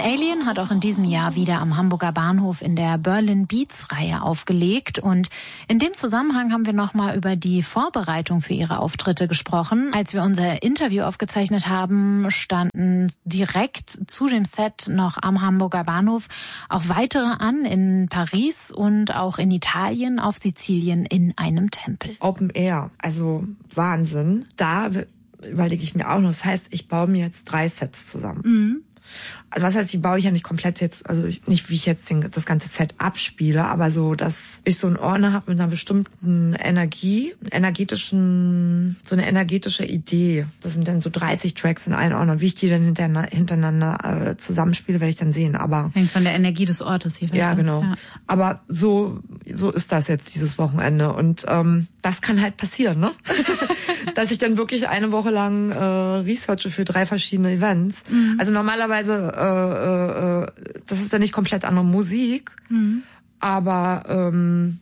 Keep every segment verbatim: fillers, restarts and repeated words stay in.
Alien hat auch in diesem Jahr wieder am Hamburger Bahnhof in der Berlin Beats-Reihe aufgelegt. Und in dem Zusammenhang haben wir nochmal über die Vorbereitung für ihre Auftritte gesprochen. Als wir unser Interview aufgezeichnet haben, standen direkt zu dem Set noch am Hamburger Bahnhof auch weitere an, in Paris und auch in Italien, auf Sizilien in einem Tempel. Open Air, also Wahnsinn. Da überlege ich mir auch noch, das heißt, ich baue mir jetzt drei Sets zusammen. Mhm. Also was heißt, die baue ich ja nicht komplett jetzt, also nicht wie ich jetzt den, das ganze Set abspiele, aber so, dass ich so einen Ordner habe mit einer bestimmten Energie, energetischen, so eine energetische Idee. Das sind dann so dreißig Tracks in einen Ordner. Wie ich die dann hintereinander, hintereinander äh, zusammenspiele, werde ich dann sehen. Aber hängt von der Energie des Ortes hier. Ja, genau. Ja. Aber so so ist das jetzt dieses Wochenende und ähm, das kann halt passieren, ne? Dass ich dann wirklich eine Woche lang äh, researche für drei verschiedene Events. Mhm. Also normalerweise Äh, äh, das ist dann nicht komplett andere Musik, mhm. aber ähm,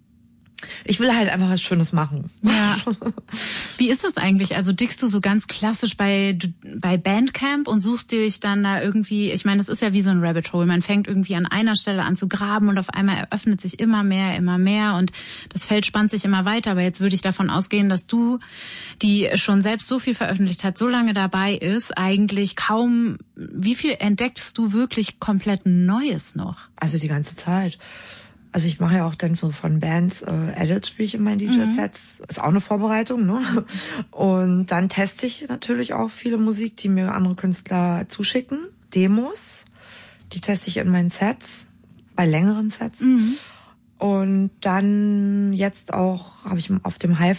ich will halt einfach was Schönes machen. Ja. Wie ist das eigentlich? Also dickst du so ganz klassisch bei bei Bandcamp und suchst dich dann da irgendwie, ich meine, das ist ja wie so ein Rabbit Hole. Man fängt irgendwie an einer Stelle an zu graben und auf einmal eröffnet sich immer mehr, immer mehr und das Feld spannt sich immer weiter. Aber jetzt würde ich davon ausgehen, dass du, die schon selbst so viel veröffentlicht hat, so lange dabei ist, eigentlich kaum, wie viel entdeckst du wirklich komplett Neues noch? Also die ganze Zeit. Also ich mache ja auch dann so von Bands äh, Edits, spiele ich in meinen D J-Sets. Mhm. Ist auch eine Vorbereitung, ne? Und dann teste ich natürlich auch viele Musik, die mir andere Künstler zuschicken. Demos, die teste ich in meinen Sets, bei längeren Sets. Mhm. Und dann jetzt auch habe ich auf dem Hive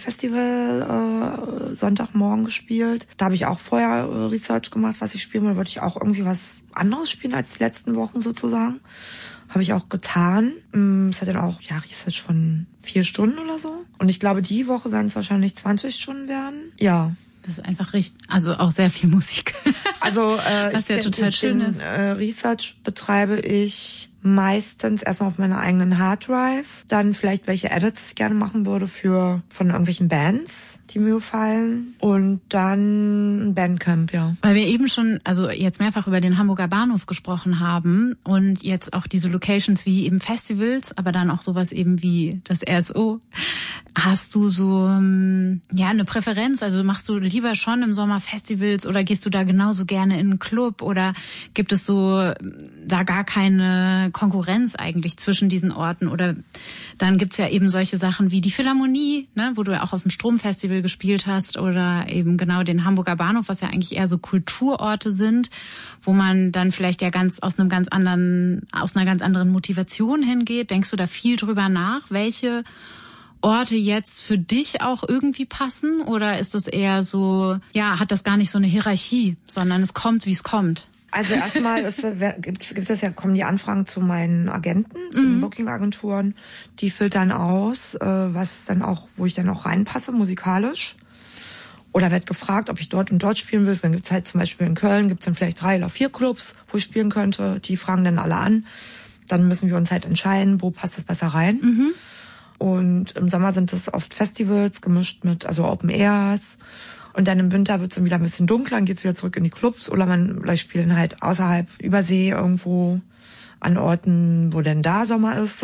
Festival äh, Sonntagmorgen gespielt. Da habe ich auch vorher äh, Research gemacht, was ich spielen will. Da wollte ich auch irgendwie was anderes spielen als die letzten Wochen sozusagen. Habe ich auch getan. Es hat dann auch, ja, Research von vier Stunden oder so. Und ich glaube, die Woche werden es wahrscheinlich zwanzig Stunden werden. Ja. Das ist einfach richtig, also auch sehr viel Musik. Also, äh, was ja den, total schön den, ist. Äh, Research betreibe ich meistens erstmal auf meiner eigenen Harddrive. Dann vielleicht welche Edits ich gerne machen würde für, von irgendwelchen Bands, die mir gefallen. Und dann Bandcamp, ja. Weil wir eben schon, also jetzt mehrfach über den Hamburger Bahnhof gesprochen haben und jetzt auch diese Locations wie eben Festivals, aber dann auch sowas eben wie das R S O. Hast du so, ja, eine Präferenz? Also machst du lieber schon im Sommer Festivals oder gehst du da genauso gerne in einen Club oder gibt es so da gar keine Konkurrenz eigentlich zwischen diesen Orten? Oder dann gibt's ja eben solche Sachen wie die Philharmonie, ne, wo du ja auch auf dem Stromfestival gespielt hast oder eben genau den Hamburger Bahnhof, was ja eigentlich eher so Kulturorte sind, wo man dann vielleicht ja ganz aus einem ganz anderen, aus einer ganz anderen Motivation hingeht. Denkst du da viel drüber nach, welche Orte jetzt für dich auch irgendwie passen? Oder ist das eher so, ja, hat das gar nicht so eine Hierarchie, sondern es kommt, wie es kommt? Also erstmal ist, gibt, gibt es ja, kommen die Anfragen zu meinen Agenten, zu den mhm. Booking-Agenturen. Die filtern aus, was dann auch, wo ich dann auch reinpasse, musikalisch. Oder wird gefragt, ob ich dort und dort spielen will. Dann gibt's halt zum Beispiel in Köln, gibt's dann vielleicht drei oder vier Clubs, wo ich spielen könnte. Die fragen dann alle an. Dann müssen wir uns halt entscheiden, wo passt das besser rein. Mhm. Und im Sommer sind es oft Festivals, gemischt mit, also Open Airs. Und dann im Winter wird es dann wieder ein bisschen dunkler, dann geht's wieder zurück in die Clubs. Oder man vielleicht spielen halt außerhalb Übersee irgendwo an Orten, wo denn da Sommer ist.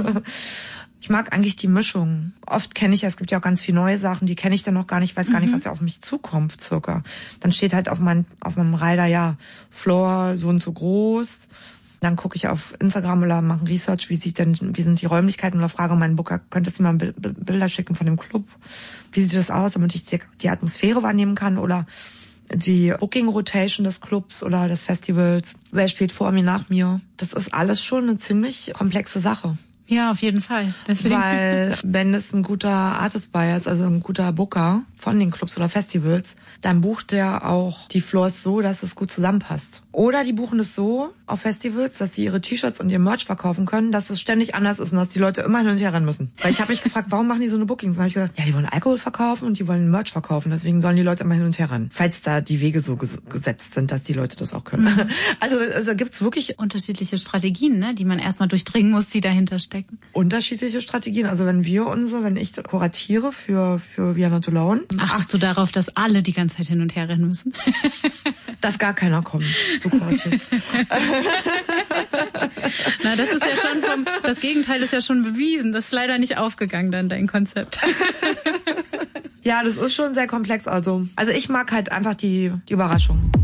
Ich mag eigentlich die Mischung. Oft kenne ich ja, es gibt ja auch ganz viele neue Sachen, die kenne ich dann noch gar nicht, weiß gar nicht, was ja auf mich zukommt, circa. Dann steht halt auf, mein, auf meinem Rider, ja, Floor so und so groß. Dann gucke ich auf Instagram oder mache Research, wie sieht denn, wie sind die Räumlichkeiten, oder frage meinen Booker, könntest du mir mal Bilder schicken von dem Club? Wie sieht das aus, damit ich die, die Atmosphäre wahrnehmen kann oder die Booking Rotation des Clubs oder des Festivals? Wer spielt vor mir, nach mir? Das ist alles schon eine ziemlich komplexe Sache. Ja, auf jeden Fall. Deswegen. Weil wenn es ein guter Artist Buyer ist, also ein guter Booker von den Clubs oder Festivals, dann bucht der auch die Floors so, dass es gut zusammenpasst. Oder die buchen es so auf Festivals, dass sie ihre T-Shirts und ihr Merch verkaufen können, dass es ständig anders ist und dass die Leute immer hin und her rennen müssen. Weil ich habe mich gefragt, warum machen die so eine Bookings? Dann habe ich gedacht, ja, die wollen Alkohol verkaufen und die wollen Merch verkaufen. Deswegen sollen die Leute immer hin und her rennen. Falls da die Wege so ges- gesetzt sind, dass die Leute das auch können. Mhm. Also, also gibt's wirklich unterschiedliche Strategien, ne, die man erstmal durchdringen muss, die dahinter stecken. Unterschiedliche Strategien. Also wenn wir unsere, wenn ich kuratiere für für We Are Not Alone. Achtest du darauf, dass alle die ganze ganze Zeit hin und her rennen müssen. Dass gar keiner kommt, so chaotisch. Na, das ist ja schon vom, das Gegenteil ist ja schon bewiesen. Das ist leider nicht aufgegangen dann, dein Konzept. Ja, das ist schon sehr komplex. Also, also ich mag halt einfach die, die Überraschung.